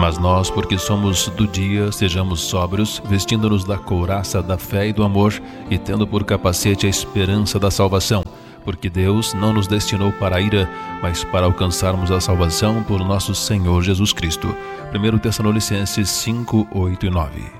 Mas nós, porque somos do dia, sejamos sóbrios, vestindo-nos da couraça da fé e do amor, e tendo por capacete a esperança da salvação. Porque Deus não nos destinou para a ira, mas para alcançarmos a salvação por nosso Senhor Jesus Cristo. 1 Tessalonicenses 5, 8 e 9.